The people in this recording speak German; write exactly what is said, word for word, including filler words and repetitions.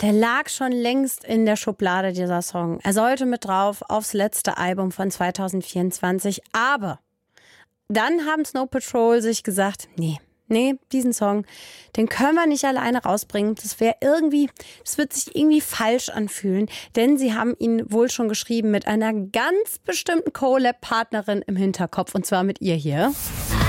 Der lag schon längst in der Schublade, dieser Song. Er sollte mit drauf aufs letzte Album von zwanzig vierundzwanzig. Aber dann haben Snow Patrol sich gesagt, nee, nee, diesen Song, den können wir nicht alleine rausbringen. Das wäre irgendwie, das wird sich irgendwie falsch anfühlen. Denn sie haben ihn wohl schon geschrieben mit einer ganz bestimmten Collab-Partnerin im Hinterkopf. Und zwar mit ihr hier.